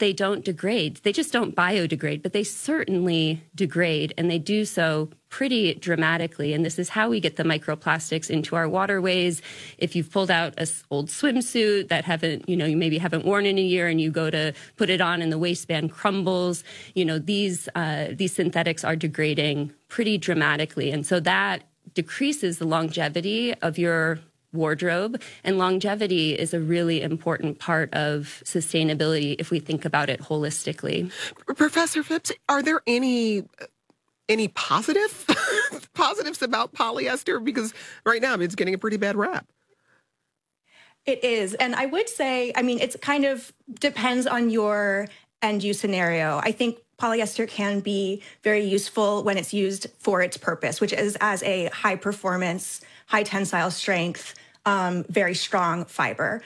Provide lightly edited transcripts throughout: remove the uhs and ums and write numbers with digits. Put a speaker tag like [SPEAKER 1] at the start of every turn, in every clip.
[SPEAKER 1] they don't degrade. They just don't biodegrade, but they certainly degrade, and they do so pretty dramatically. And this is how we get the microplastics into our waterways. If you've pulled out an old swimsuit that you maybe haven't worn in a year, and you go to put it on and the waistband crumbles, these synthetics are degrading pretty dramatically. And so that decreases the longevity of your wardrobe, and longevity is a really important part of sustainability if we think about it holistically.
[SPEAKER 2] Professor Phipps, are there any positives about polyester? Because right now it's getting a pretty bad rap.
[SPEAKER 3] It is. And I would say, it's kind of depends on your end use scenario. I think polyester can be very useful when it's used for its purpose, which is as a high performance, high tensile strength, very strong fiber.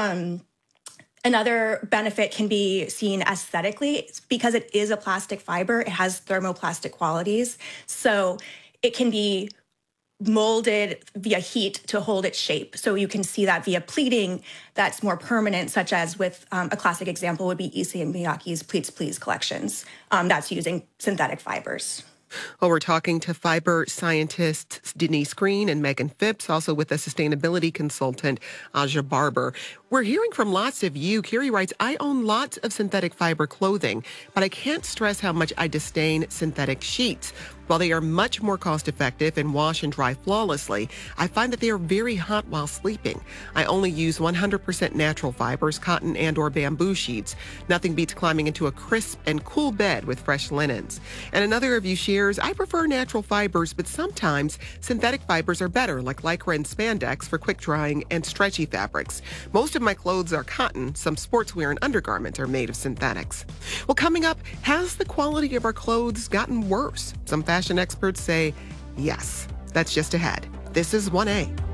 [SPEAKER 3] Another benefit can be seen aesthetically. Because it is a plastic fiber, it has thermoplastic qualities. So it can be molded via heat to hold its shape. So you can see that via pleating that's more permanent, such as with a classic example would be Issey Miyake's Pleats Please collections. That's using synthetic fibers.
[SPEAKER 2] Well, we're talking to fiber scientists Denise Green and Megan Phipps, also with the sustainability consultant Aja Barber. We're hearing from lots of you. Carrie writes, I own lots of synthetic fiber clothing, but I can't stress how much I disdain synthetic sheets. While they are much more cost-effective and wash and dry flawlessly, I find that they are very hot while sleeping. I only use 100% natural fibers, cotton and or bamboo sheets. Nothing beats climbing into a crisp and cool bed with fresh linens. And another review shares, I prefer natural fibers, but sometimes synthetic fibers are better, like lycra and spandex for quick drying and stretchy fabrics. Most of my clothes are cotton. Some sportswear and undergarments are made of synthetics. Well, coming up, has the quality of our clothes gotten worse? Some fashion experts say yes. That's just ahead. This is 1A.